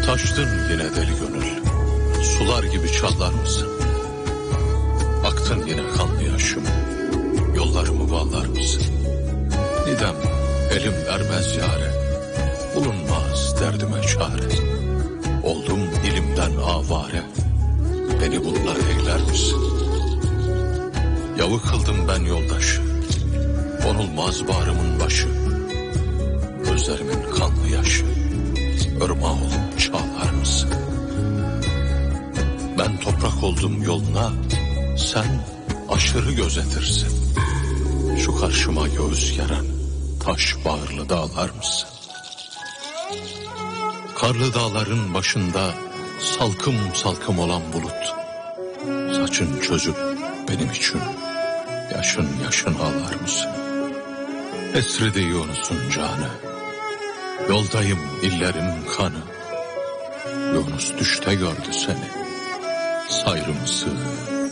Taştın yine deli gönül, sular gibi çalar mısın? Aktın yine kanlı yaşım, yollarımı bağlar mısın? Nidem elim vermez yâre, bulunmaz derdime çare. Oldum dilimden avare, beni bunlar eyler misin? Yavu kıldım ben yoldaşı, onulmaz bağrımın başı. Gözlerimin kanlı yaşı, ırmağı olup çağlar mısın? Ben toprak oldum yoluna, sen aşırı gözetirsin. Şu karşıma göğüs geren taş bağırlı dağlar mısın? Karlı dağların başında salkım salkım olan bulut, saçın çözüp benim için yaşın yaşın ağlar mısın? Esridi Yunus'un canı, yoldayım illerim kanı. Yunus düşte gördü seni, sayrı mısın